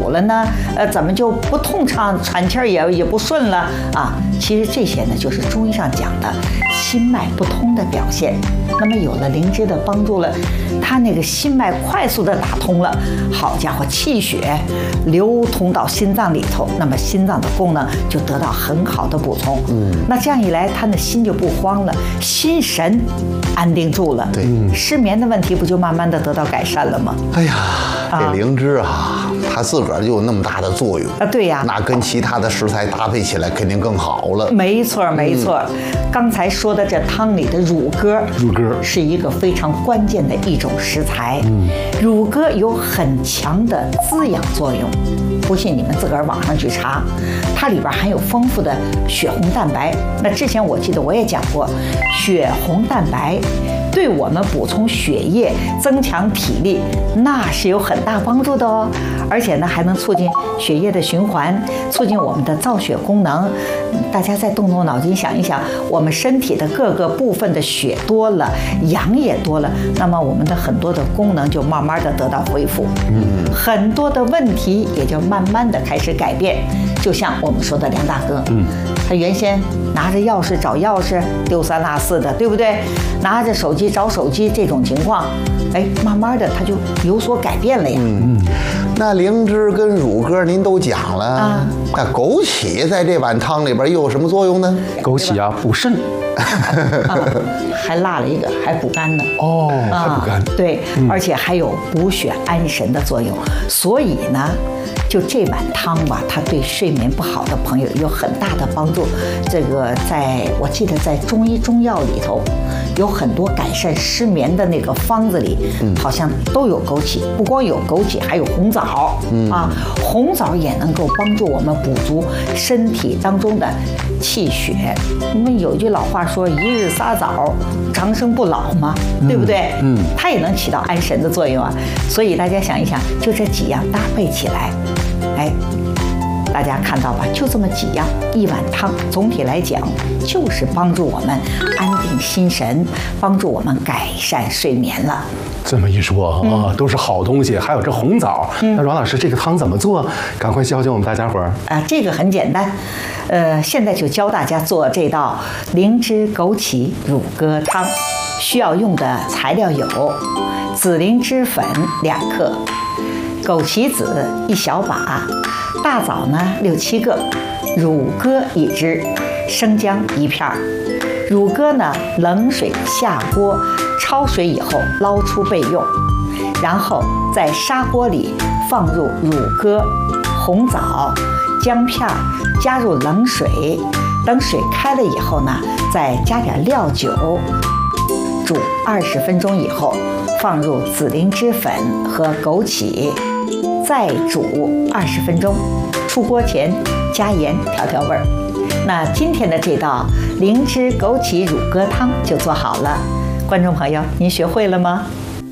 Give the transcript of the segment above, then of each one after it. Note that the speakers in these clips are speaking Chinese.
久了呢？怎么就不通畅，喘气儿也不顺了啊？其实这些呢，就是中医上讲的心脉不通的表现。那么有了灵芝的帮助了，它那个心脉快速的打通了，好家伙，气血流通到心脏里头，那么心脏的功能就得到很好的补充。那这样一来，他的心就不慌了，心神安定住了。 对， 失眠的问题不就慢慢的得到改善了吗？ 哎呀，这灵芝啊，它自个儿就有那么大的作用啊，对呀， 那跟其他的食材搭配起来肯定更好了。 没错，没错。刚才说的这汤里的乳鸽，是一个非常关键的一种食材。乳鸽有很强的滋养作用，不信你们自个儿网上去查，它里边含有丰富的血红蛋白。那之前我记得我也讲过，血红蛋白对我们补充血液、增强体力，那是有很大帮助的哦。而且呢，还能促进血液的循环，促进我们的造血功能。大家再动动脑筋想一想，我们身体的各个部分的血多了，氧也多了，那么我们的很多的功能就慢慢的得到恢复，很多的问题也就慢慢的开始改变。就像我们说的梁大哥，他原先拿着钥匙找钥匙，丢三落四的，对不对？拿着手机找手机这种情况，哎，慢慢的他就有所改变了呀。 那灵芝跟乳鸽您都讲了，那枸杞在这碗汤里边又有什么作用呢？ 枸杞啊，补肾。 还落了一个，还补肝呢。 哦，还补肝。 对，而且还有补血安神的作用。所以呢，就这碗汤吧，它对睡眠不好的朋友有很大的帮助。这个我记得在中医中药里头，有很多改善失眠的那个方子里，好像都有枸杞。不光有枸杞，还有红枣啊。红枣也能够帮助我们补足身体当中的气血。我们有句老话说“一日撒枣，长生不老”嘛，对不对？它也能起到安神的作用啊。所以大家想一想，就这几样搭配起来，哎，大家看到吧？就这么几样，一碗汤，总体来讲就是帮助我们安定心神，帮助我们改善睡眠了。 这么一说啊，都是好东西。还有这红枣，那阮老师，这个汤怎么做？赶快教教我们大家伙儿啊！这个很简单，现在就教大家做这道灵芝枸杞乳鸽汤。需要用的材料有紫灵芝粉2克，枸杞子1小把，大枣呢6、7个，乳鸽1只，生姜1片。乳鸽呢，冷水下锅焯水以后捞出备用，然后在砂锅里放入乳鸽、红枣、姜片，加入冷水，等水开了以后呢，再加点料酒，煮20分钟以后，放入紫灵芝粉和枸杞，再煮20分钟，出锅前加盐调调味儿。那今天的这道灵芝枸杞乳鸽汤就做好了，观众朋友，您学会了吗？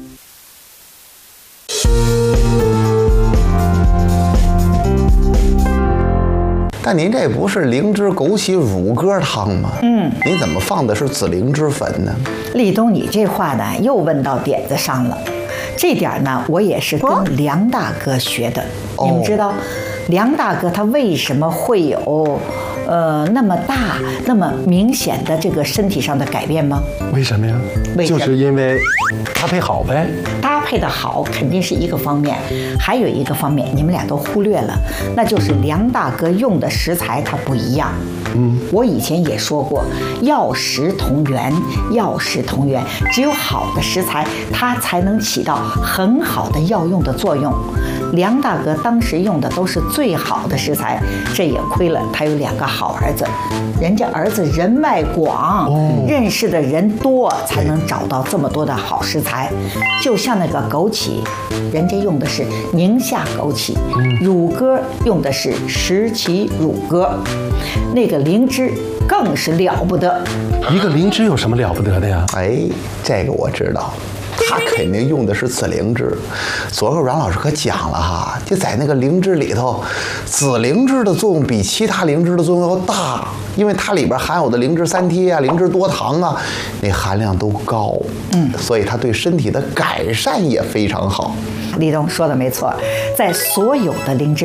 但您这不是灵芝枸杞乳鸽汤吗？您怎么放的是紫灵芝粉呢？ 立冬，你这话呢又问到点子上了。这点呢，我也是跟梁大哥学的。你们知道，梁大哥他为什么会有那么大、那么明显的这个身体上的改变吗？ 为什么呀？就是因为搭配好呗。 搭配的好肯定是一个方面，还有一个方面你们俩都忽略了，那就是梁大哥用的食材它不一样。我以前也说过，药食同源，药食同源，只有好的食材，它才能起到很好的药用的作用。梁大哥当时用的都是最好的食材，这也亏了他有2个好儿子，人家儿子人脉广，认识的人多，才能找到这么多的好食材。就像那个枸杞，人家用的是宁夏枸杞，乳鸽用的是石岐乳鸽，那个灵芝更是了不得。 一个灵芝有什么了不得的呀？ 哎，这个我知道。他肯定用的是紫灵芝，昨个阮老师可讲了哈，就在那个灵芝里头，紫灵芝的作用比其他灵芝的作用要大，因为它里边含有的灵芝3萜啊、灵芝多糖啊，那含量都高，所以它对身体的改善也非常好。 立冬说的没错，在所有的灵芝